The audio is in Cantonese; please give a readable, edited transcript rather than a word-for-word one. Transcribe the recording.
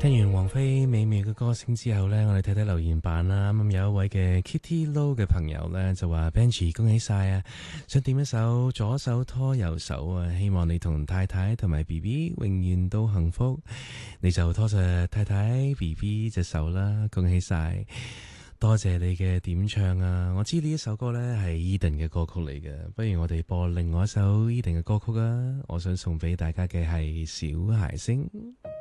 聽完王菲美妙嘅歌聲之後呢，我哋睇睇留言版啦。咁有一位嘅 Kitty Low 嘅朋友呢，就話 Benji 恭喜晒啊！想點一首左手拖右手啊，希望你同太太同埋 BB 永遠都幸福。你就拖着太太 BB 隻手啦，恭喜晒！多謝你嘅點唱啊！我知呢一首歌呢係 Eden 嘅歌曲嚟嘅，不如我哋播另外一首 Eden 嘅歌曲啊！我想送俾大家嘅係小孩聲。